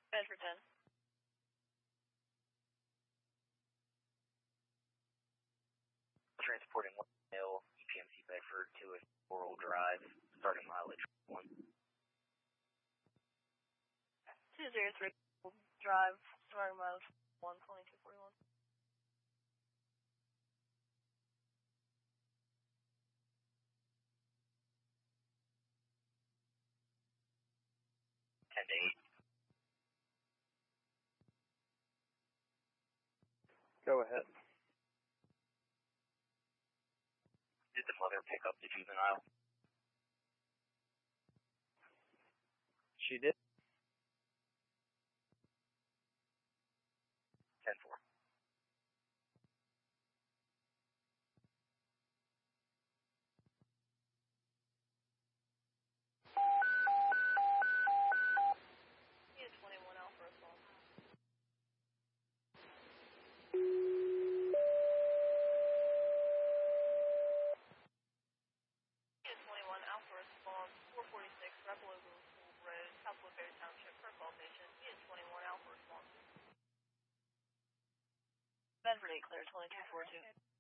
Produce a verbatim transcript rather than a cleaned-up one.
Bedford ten. Transporting one male E P M C Bedford to a Coral Drive, starting mileage one. two zero three Drive, starting mileage one, twenty-two forty-one. ten to eight. Go ahead. Did the mother pick up the juvenile? She did. ten four. Unit twenty-one Alpha response. Unit twenty-one Alpha response, four forty-six Repalogo Road, South Woodbury Township, for call patient. Unit twenty-one Alpha response. Bedford eight clear, twenty-two forty-two.